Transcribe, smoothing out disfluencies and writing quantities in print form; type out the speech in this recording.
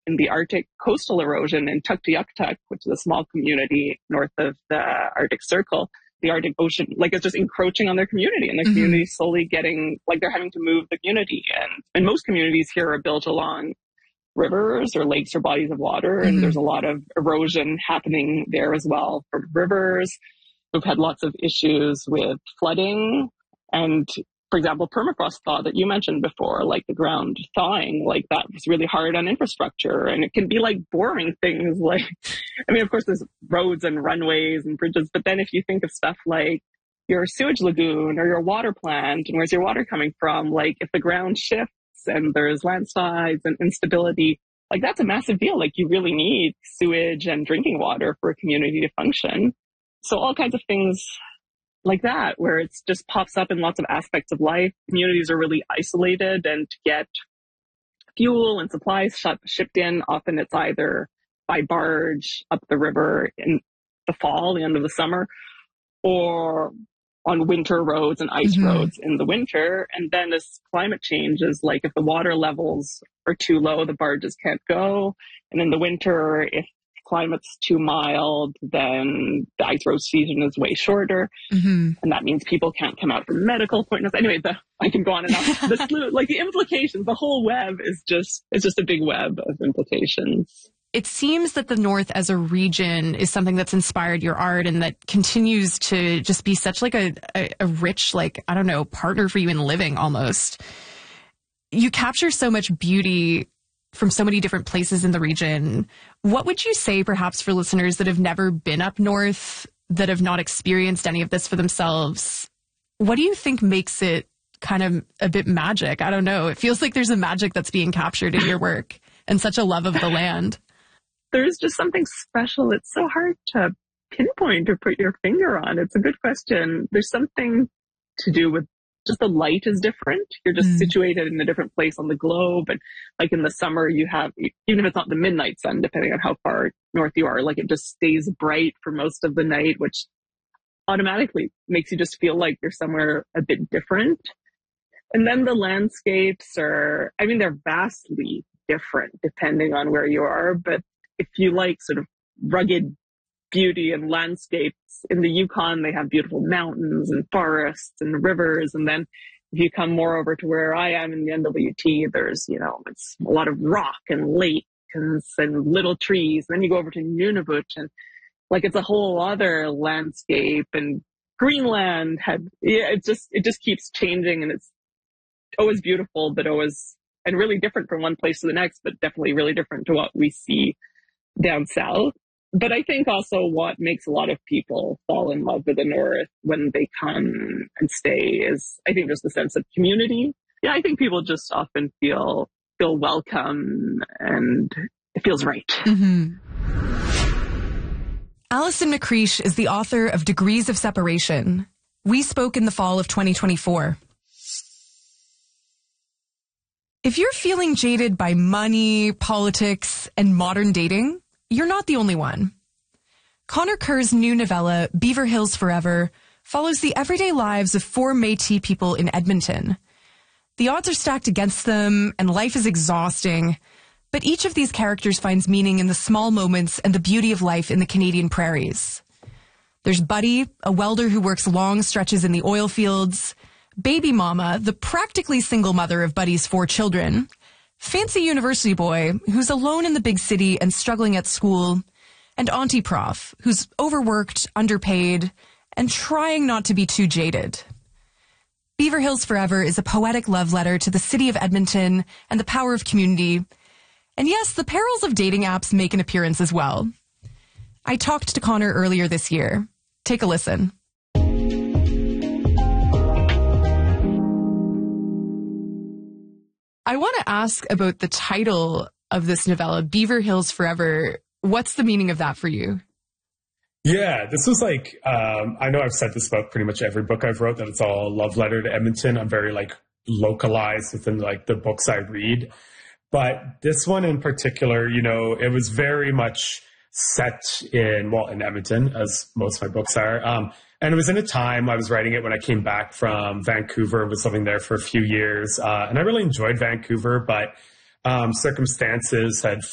in the Arctic coastal erosion in Tuktoyaktuk, which is a small community north of the Arctic Circle. The Arctic Ocean, like, it's just encroaching on their community, and the community slowly getting, like, they're having to move the community. And most communities here are built along rivers or lakes or bodies of water, and there's a lot of erosion happening there as well from rivers. We've had lots of issues with flooding and, for example, permafrost thaw that you mentioned before, like the ground thawing, like that was really hard on infrastructure. And it can be like boring things like, I mean, of course, there's roads and runways and bridges, but then if you think of stuff like your sewage lagoon or your water plant, and where's your water coming from? Like if the ground shifts and there's landslides and instability, like that's a massive deal. Like you really need sewage and drinking water for a community to function. So all kinds of things like that, where it just pops up in lots of aspects of life. Communities are really isolated, and to get fuel and supplies shipped in, often it's either by barge up the river in the fall, the end of the summer, or on winter roads and ice roads in the winter. And then as climate changes, like if the water levels are too low, the barges can't go. And in the winter, if climate's too mild, then the ice road season is way shorter. And that means people can't come out for medical appointments. Anyway, I can go on and on. The implications, the whole web is just a big web of implications. It seems that the North as a region is something that's inspired your art, and that continues to just be such like a rich, like, I don't know, partner for you in living almost. You capture so much beauty from so many different places in the region. What would you say perhaps for listeners that have never been up north, that have not experienced any of this for themselves? What do you think makes it kind of a bit magic? I don't know. It feels like there's a magic that's being captured in your work and such a love of the land. There's just something special. It's so hard to pinpoint or put your finger on. It's a good question. There's something to do with just the light is different. You're just situated in a different place on the globe. And like in the summer, you have, even if it's not the midnight sun, depending on how far north you are, like it just stays bright for most of the night, which automatically makes you just feel like you're somewhere a bit different. And then the landscapes are, I mean, they're vastly different depending on where you are. But if you like sort of rugged beauty and landscapes, in the Yukon, they have beautiful mountains and forests and rivers. And then if you come more over to where I am in the NWT, there's, it's a lot of rock and lakes and little trees. And then you go over to Nunavut, and like it's a whole other landscape. And Greenland it just keeps changing, and it's always beautiful, but always, and really different from one place to the next, but definitely really different to what we see down south. But I think also what makes a lot of people fall in love with the North when they come and stay is, I think, just the sense of community. Yeah, I think people just often feel welcome, and it feels right. Alison McCreish is the author of Degrees of Separation. We spoke in the fall of 2024. If you're feeling jaded by money, politics, and modern dating, you're not the only one. Connor Kerr's new novella, Beaver Hills Forever, follows the everyday lives of 4 Métis people in Edmonton. The odds are stacked against them, and life is exhausting, but each of these characters finds meaning in the small moments and the beauty of life in the Canadian prairies. There's Buddy, a welder who works long stretches in the oil fields, Baby Mama, the practically single mother of Buddy's 4 children, Fancy University Boy, who's alone in the big city and struggling at school, and Auntie Prof, who's overworked, underpaid, and trying not to be too jaded. Beaver Hills Forever is a poetic love letter to the city of Edmonton and the power of community. And yes, the perils of dating apps make an appearance as well. I talked to Connor earlier this year. Take a listen. I want to ask about the title of this novella, Beaver Hills Forever. What's the meaning of that for you? Yeah, this was like, I know I've said this about pretty much every book I've wrote, that it's all a love letter to Edmonton. I'm very localized within the books I read. But this one in particular, it was very much set in Edmonton, as most of my books are. And it was in a time, I was writing it when I came back from Vancouver, was living there for a few years. And I really enjoyed Vancouver, but circumstances had